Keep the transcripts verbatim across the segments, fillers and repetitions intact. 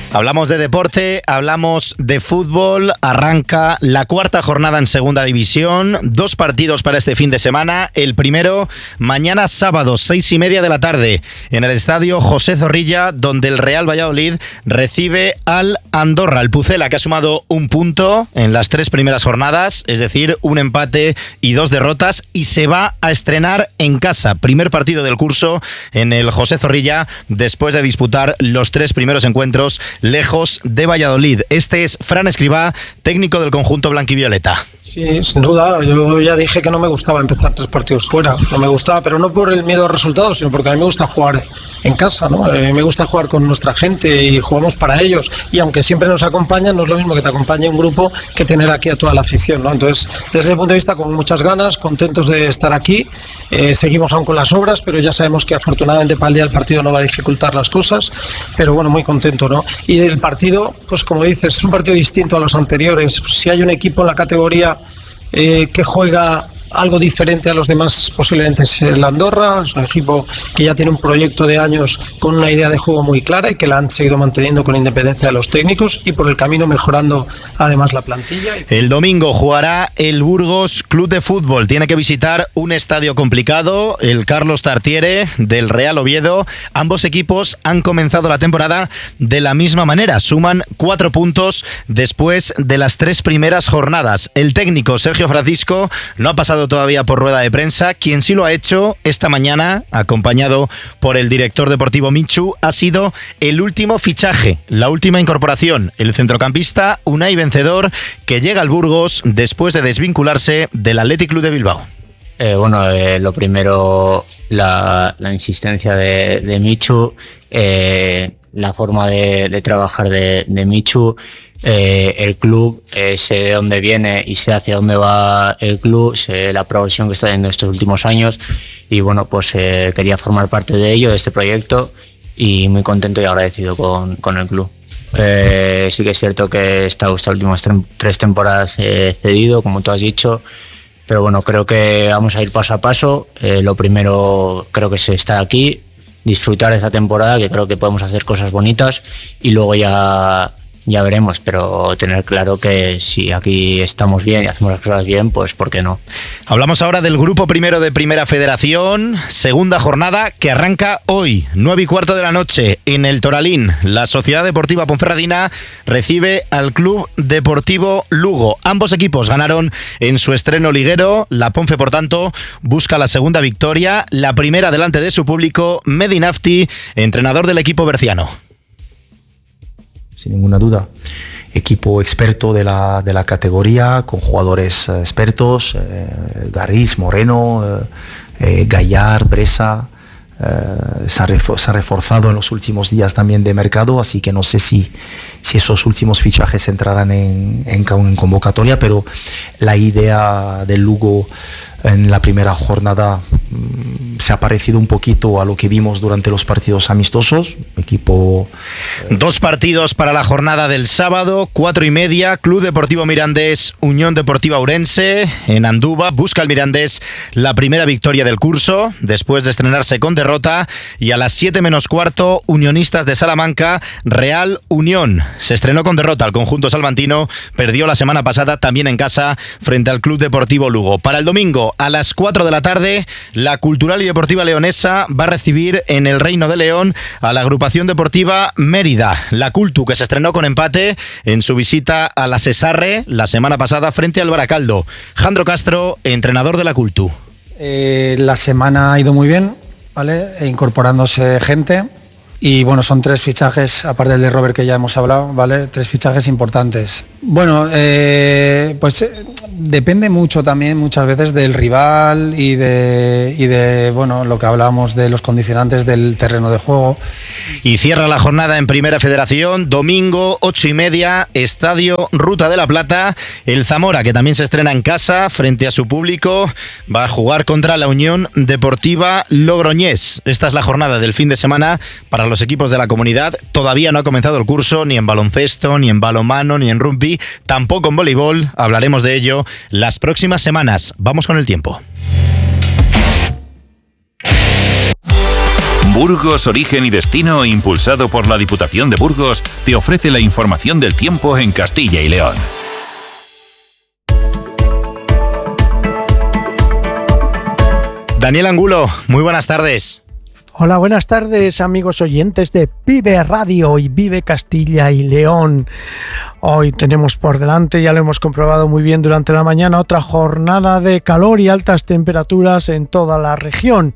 Hablamos de deporte, hablamos de fútbol, arranca la cuarta jornada en segunda división, dos partidos para este fin de semana, el primero mañana sábado, seis y media de la tarde, en el estadio José Zorrilla, donde el Real Valladolid recibe al Andorra, el Pucela, que ha sumado un punto en las tres primeras jornadas, es decir, un empate y dos derrotas, y se va a estrenar en casa, primer partido del curso en el José Zorrilla, después de disputar los tres primeros encuentros lejos de Valladolid. Este es Fran Escribá, técnico del conjunto blanquivioleta. Sí, sin duda. Yo ya dije que no me gustaba empezar tres partidos fuera. No me gustaba, pero no por el miedo a resultados, sino porque a mí me gusta jugar en casa, ¿no? Eh, me gusta jugar con nuestra gente y jugamos para ellos. Y aunque siempre nos acompañan, no es lo mismo que te acompañe un grupo que tener aquí a toda la afición, ¿no? Entonces, desde ese punto de vista, con muchas ganas, contentos de estar aquí. Eh, seguimos aún con las obras, pero ya sabemos que afortunadamente para el día del partido no va a dificultar las cosas. Pero bueno, muy contento, ¿no? Y el partido, pues como dices, es un partido distinto a los anteriores. Si hay un equipo en la categoría Eh, que juega algo diferente a los demás, posiblemente es el Andorra. Es un equipo que ya tiene un proyecto de años con una idea de juego muy clara y que la han seguido manteniendo con independencia de los técnicos y por el camino mejorando además la plantilla. El domingo jugará el Burgos Club de Fútbol. Tiene que visitar un estadio complicado, el Carlos Tartiere del Real Oviedo. Ambos equipos han comenzado la temporada de la misma manera. Suman cuatro puntos después de las tres primeras jornadas. El técnico Sergio Francisco no ha pasado todavía por rueda de prensa. Quien sí lo ha hecho esta mañana, acompañado por el director deportivo Michu, ha sido el último fichaje, la última incorporación, el centrocampista Unai Vencedor, que llega al Burgos después de desvincularse del Athletic Club de Bilbao. Eh, bueno, eh, lo primero, la, la insistencia de, de Michu, eh, la forma de, de trabajar de, de Michu. Eh, el club, eh, sé de dónde viene y sé hacia dónde va el club, sé la progresión que está teniendo estos últimos años y bueno, pues eh, quería formar parte de ello, de este proyecto, y muy contento y agradecido con, con el club. Eh, sí que es cierto que he estado estas últimas tre- tres temporadas eh, cedido, como tú has dicho, pero bueno, creo que vamos a ir paso a paso. Eh, lo primero creo que es estar aquí, disfrutar de esta temporada, que creo que podemos hacer cosas bonitas, y luego ya Ya veremos, pero tener claro que si aquí estamos bien y hacemos las cosas bien, pues ¿por qué no? Hablamos ahora del grupo primero de Primera Federación, segunda jornada que arranca hoy, nueve y cuarto de la noche, en el Toralín. La Sociedad Deportiva Ponferradina recibe al Club Deportivo Lugo. Ambos equipos ganaron en su estreno liguero. La Ponfe, por tanto, busca la segunda victoria, la primera delante de su público. Mehdi Nafti, entrenador del equipo berciano. Sin ninguna duda, equipo experto de la, de la categoría, con jugadores eh, expertos, eh, Garris, Moreno, eh, eh, Gallard, Bresa, eh, se, ha refor- se ha reforzado en los últimos días también de mercado, así que no sé si, si esos últimos fichajes entrarán en, en, en convocatoria, pero la idea del Lugo en la primera jornada mmm, se ha parecido un poquito a lo que vimos durante los partidos amistosos. Equipo eh... Dos partidos para la jornada del sábado, cuatro y media, Club Deportivo Mirandés, Unión Deportiva Ourense, en Andúba. Busca el Mirandés la primera victoria del curso, después de estrenarse con derrota, y a las siete menos cuarto, Unionistas de Salamanca, Real Unión. Se estrenó con derrota, el conjunto salmantino perdió la semana pasada también en casa frente al Club Deportivo Lugo. Para el domingo, a las cuatro de la tarde, la Cultural y Deportiva Leonesa va a recibir en el Reino de León a la agrupación deportiva Mérida. La Cultu, que se estrenó con empate en su visita a la Sesarre la semana pasada frente al Baracaldo. Jandro Castro, entrenador de la Cultu. Eh, la semana ha ido muy bien, ¿vale? Incorporándose gente. Y bueno, son tres fichajes, aparte del de Robert que ya hemos hablado, ¿vale? Tres fichajes importantes. Bueno, eh, pues eh, depende mucho también muchas veces del rival y de, y de, bueno, lo que hablábamos de los condicionantes del terreno de juego. Y cierra la jornada en Primera Federación, domingo, ocho y media, Estadio Ruta de la Plata. El Zamora, que también se estrena en casa frente a su público, va a jugar contra la Unión Deportiva Logroñés. Esta es la jornada del fin de semana para los equipos de la comunidad. Todavía no ha comenzado el curso ni en baloncesto, ni en balonmano, ni en rugby, tampoco en voleibol. Hablaremos de ello las próximas semanas. Vamos con el tiempo. Burgos, Origen y Destino, impulsado por la Diputación de Burgos, te ofrece la información del tiempo en Castilla y León. Daniel Angulo, muy buenas tardes. Hola, buenas tardes, amigos oyentes de Vive Radio y Vive Castilla y León. Hoy tenemos por delante, ya lo hemos comprobado muy bien durante la mañana, otra jornada de calor y altas temperaturas en toda la región.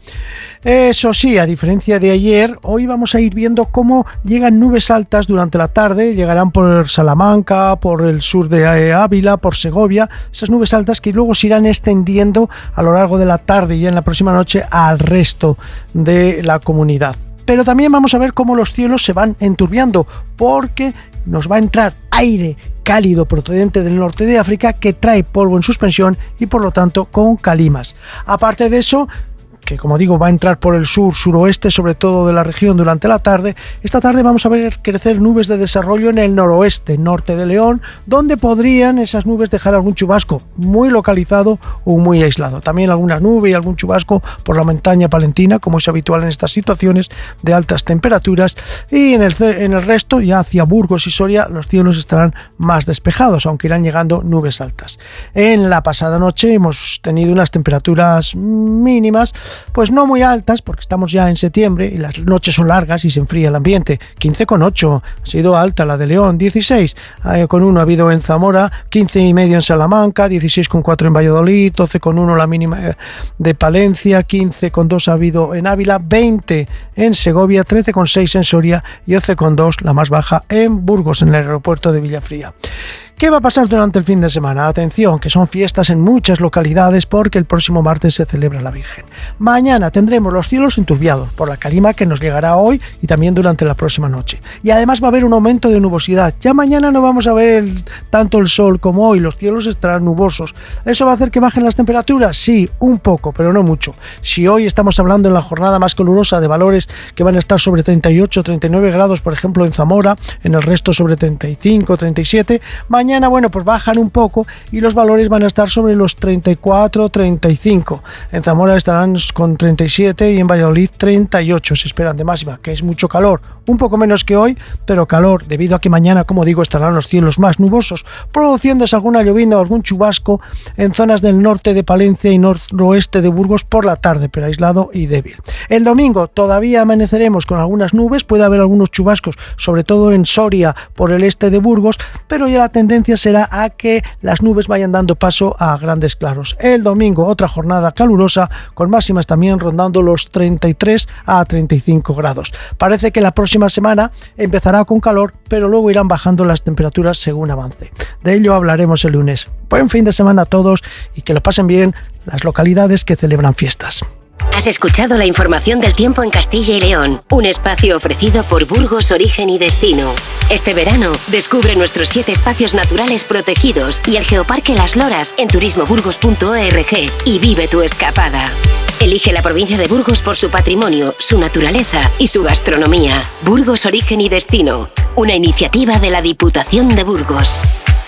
Eso sí, a diferencia de ayer, hoy vamos a ir viendo cómo llegan nubes altas durante la tarde, llegarán por Salamanca, por el sur de Ávila, por Segovia, esas nubes altas que luego se irán extendiendo a lo largo de la tarde y en la próxima noche al resto de la comunidad. Pero también vamos a ver cómo los cielos se van enturbiando, porque nos va a entrar aire cálido procedente del norte de África que trae polvo en suspensión y por lo tanto con calimas. Aparte de eso, que como digo va a entrar por el sur, suroeste, sobre todo de la región durante la tarde, esta tarde vamos a ver crecer nubes de desarrollo en el noroeste, norte de León, donde podrían esas nubes dejar algún chubasco muy localizado o muy aislado. También alguna nube y algún chubasco por la montaña palentina, como es habitual en estas situaciones de altas temperaturas, y en el, en el resto, ya hacia Burgos y Soria, los cielos estarán más despejados, aunque irán llegando nubes altas. En la pasada noche hemos tenido unas temperaturas mínimas pues no muy altas, porque estamos ya en septiembre y las noches son largas y se enfría el ambiente. quince coma ocho ha sido alta la de León, dieciséis coma uno ha habido en Zamora, quince coma cinco en Salamanca, dieciséis coma cuatro en Valladolid, doce coma uno la mínima de Palencia, quince coma dos ha habido en Ávila, veinte en Segovia, trece coma seis en Soria y once coma dos la más baja en Burgos, en el aeropuerto de Villafría. ¿Qué va a pasar durante el fin de semana? Atención, que son fiestas en muchas localidades porque el próximo martes se celebra la Virgen. Mañana tendremos los cielos enturbiados por la calima que nos llegará hoy y también durante la próxima noche. Y además va a haber un aumento de nubosidad. Ya mañana no vamos a ver el, tanto el sol como hoy, los cielos estarán nubosos. ¿Eso va a hacer que bajen las temperaturas? Sí, un poco, pero no mucho. Si hoy estamos hablando en la jornada más calurosa de valores que van a estar sobre treinta y ocho, treinta y nueve grados, por ejemplo en Zamora, en el resto sobre treinta y cinco, treinta y siete, mañana Mañana, bueno, pues bajan un poco y los valores van a estar sobre los treinta y cuatro, treinta y cinco. En Zamora estarán con treinta y siete y en Valladolid treinta y ocho se esperan de máxima, que es mucho calor, un poco menos que hoy, pero calor debido a que mañana, como digo, estarán los cielos más nubosos, produciéndose alguna llovizna o algún chubasco en zonas del norte de Palencia y noroeste de Burgos por la tarde, pero aislado y débil. El domingo todavía amaneceremos con algunas nubes, puede haber algunos chubascos, sobre todo en Soria por el este de Burgos, pero ya la tendencia será a que las nubes vayan dando paso a grandes claros. El domingo otra jornada calurosa con máximas también rondando los treinta y tres a treinta y cinco grados. Parece que la próxima semana empezará con calor, pero luego irán bajando las temperaturas según avance. De ello hablaremos el lunes. Buen fin de semana a todos y que lo pasen bien las localidades que celebran fiestas. Has escuchado la información del tiempo en Castilla y León, un espacio ofrecido por Burgos, Origen y Destino. Este verano, descubre nuestros siete espacios naturales protegidos y el Geoparque Las Loras en turismo burgos punto org y vive tu escapada. Elige la provincia de Burgos por su patrimonio, su naturaleza y su gastronomía. Burgos, Origen y Destino, una iniciativa de la Diputación de Burgos.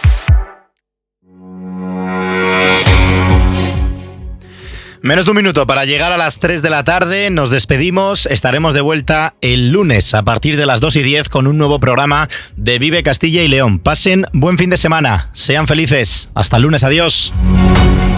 Menos de un minuto para llegar a las tres de la tarde. Nos despedimos. Estaremos de vuelta el lunes a partir de las dos y diez con un nuevo programa de Vive Castilla y León. Pasen buen fin de semana. Sean felices. Hasta el lunes. Adiós.